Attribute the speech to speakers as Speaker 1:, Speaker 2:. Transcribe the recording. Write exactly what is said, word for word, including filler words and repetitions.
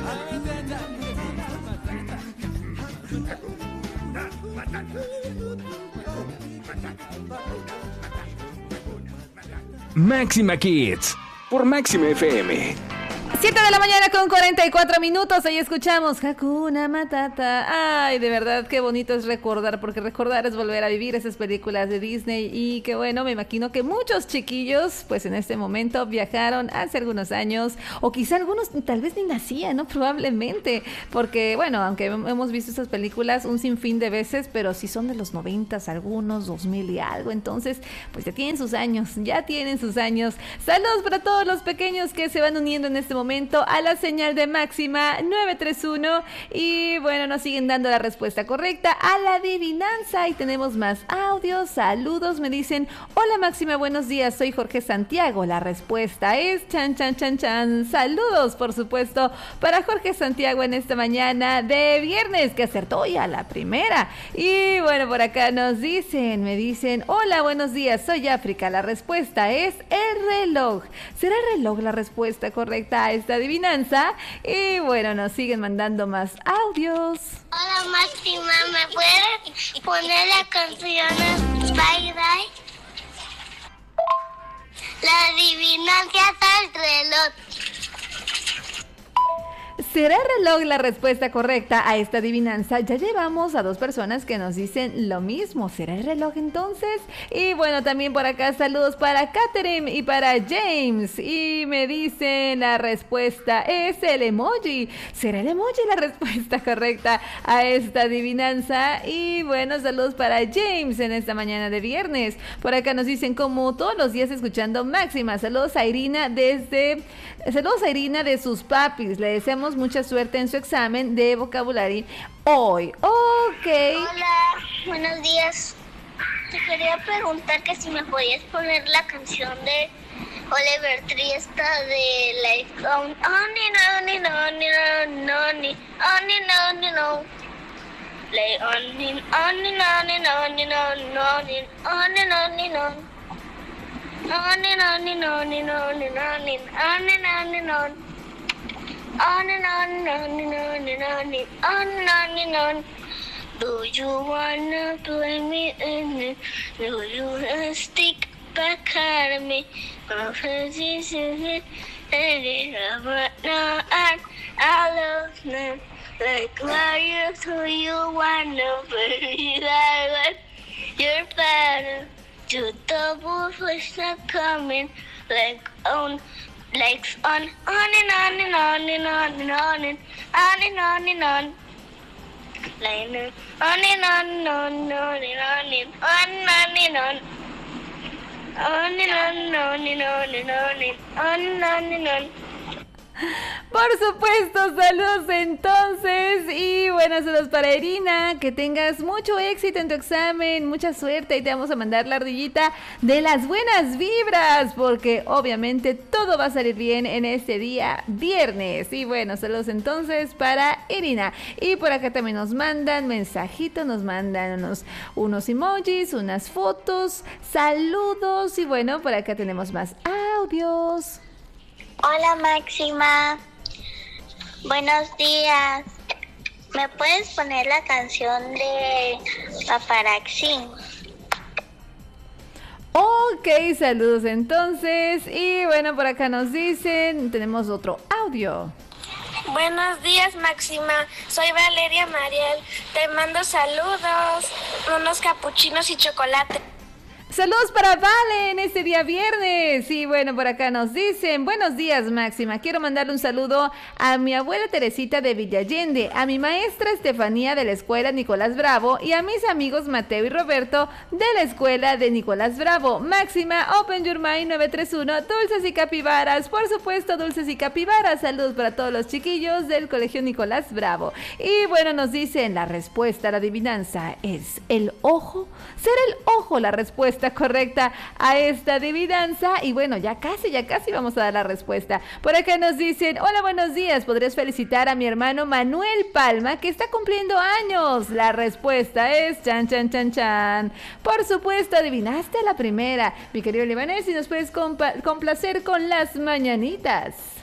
Speaker 1: Máxima Kids por Máxima F M.
Speaker 2: siete de la mañana con cuarenta y cuatro minutos, ahí escuchamos Hakuna Matata. Ay, de verdad, qué bonito es recordar, porque recordar es volver a vivir esas películas de Disney. Y que bueno, me imagino que muchos chiquillos, pues en este momento viajaron hace algunos años, o quizá algunos tal vez ni nacían, ¿no? Probablemente, porque bueno, aunque hemos visto esas películas un sinfín de veces, pero si son de los noventas, algunos, dos mil y algo, entonces pues ya tienen sus años, ya tienen sus años. Saludos para todos los pequeños que se van uniendo en este momento a la señal de Máxima nueve tres uno, y bueno, nos siguen dando la respuesta correcta a la adivinanza y tenemos más audios. Saludos, me dicen: hola Máxima, buenos días, soy Jorge Santiago. La respuesta es chan chan chan chan. Saludos, por supuesto, para Jorge Santiago en esta mañana de viernes, que acertó ya la primera. Y bueno, por acá nos dicen, me dicen: hola, buenos días, soy África. La respuesta es el reloj. ¿Será el reloj la respuesta correcta a esta adivinanza? Y bueno, nos siguen mandando más audios.
Speaker 3: Hola Máxima, ¿me puedes poner la canción Bye Bye? La adivinanza está el reloj.
Speaker 2: ¿Será el reloj la respuesta correcta a esta adivinanza? Ya llevamos a dos personas que nos dicen lo mismo. ¿Será el reloj entonces? Y bueno, también por acá saludos para Catherine y para James. Y me dicen la respuesta es el emoji. ¿Será el emoji la respuesta correcta a esta adivinanza? Y bueno, saludos para James en esta mañana de viernes. Por acá nos dicen, como todos los días escuchando Máxima. Saludos a Irina desde... Saludos a Irina de sus papis. Le deseamos mucha suerte en su examen de vocabulario hoy. Ok.
Speaker 3: Hola, buenos días. Te quería preguntar que si me podías poner la canción de Oliver Tree, de Life On. Oni, no, no, no, no, oni, no, no, no. Play oni, oni, no, no, no, no, oni, no, no. On and on and on and on and on and on and on and on. On and on and on and on and on and on and on and on. Do you wanna play me in it? Do you wanna stick back at me? Confess is it? And it's right now and I love them. Like why you you wanna be like you're better. To double flash not coming, like on, like on, on and on and on and on and on and on and on and on, like on and on and on and on and on and on and on, on and on and on and on and on and on and on and on.
Speaker 2: Por supuesto, saludos entonces. Y bueno, saludos para Irina. Que tengas mucho éxito en tu examen, mucha suerte. Y te vamos a mandar la ardillita de las buenas vibras, porque obviamente todo va a salir bien en este día viernes. Y bueno, saludos entonces para Irina. Y por acá también nos mandan mensajitos, nos mandan unos, unos emojis, unas fotos, saludos. Y bueno, por acá tenemos más audios.
Speaker 3: Hola Máxima, buenos días. ¿Me puedes poner la canción de Paparazzi?
Speaker 2: Ok, saludos entonces. Y bueno, por acá nos dicen, tenemos otro audio.
Speaker 4: Buenos días Máxima, soy Valeria Mariel. Te mando saludos, unos capuchinos y chocolate.
Speaker 2: Saludos para Vale en este día viernes. Y bueno, por acá nos dicen, buenos días Máxima, quiero mandarle un saludo a mi abuela Teresita de Villallende, a mi maestra Estefanía de la escuela Nicolás Bravo y a mis amigos Mateo y Roberto de la escuela de Nicolás Bravo. Máxima, Open Your Mind nueve tres uno, dulces y capibaras, por supuesto dulces y capibaras. Saludos para todos los chiquillos del colegio Nicolás Bravo. Y bueno, nos dicen, la respuesta a la adivinanza es el ojo. ¿Será el ojo la respuesta correcta a esta adivinanza? Y bueno, ya casi, ya casi vamos a dar la respuesta. Por acá nos dicen, hola, buenos días, ¿podrías felicitar a mi hermano Manuel Palma, que está cumpliendo años? La respuesta es chan, chan, chan, chan. Por supuesto, adivinaste a la primera. Mi querido Libanés, si nos puedes compa- complacer con las mañanitas.